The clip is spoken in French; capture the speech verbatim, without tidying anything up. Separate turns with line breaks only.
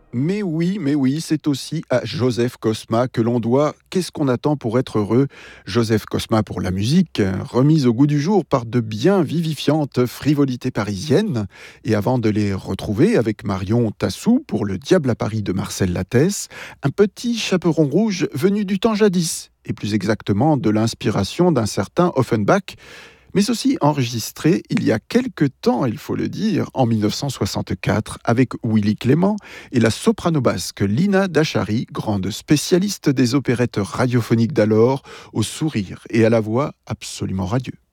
Mais oui, mais oui, c'est aussi à Joseph Cosma que l'on doit Qu'est-ce qu'on attend pour être heureux. Joseph Cosma pour la musique, remise au goût du jour par de bien vivifiantes frivolités parisiennes. Et avant de les retrouver avec Marion Tassou pour Le Diable à Paris de Marcel Lattès, un petit chaperon rouge venu du temps jadis, et plus exactement de l'inspiration d'un certain Offenbach, mais aussi enregistré il y a quelque temps, il faut le dire, en mille neuf cent soixante-quatre, avec Willy Clément et la soprano basque Lina Dachary, grande spécialiste des opérettes radiophoniques d'alors, au sourire et à la voix absolument radieux.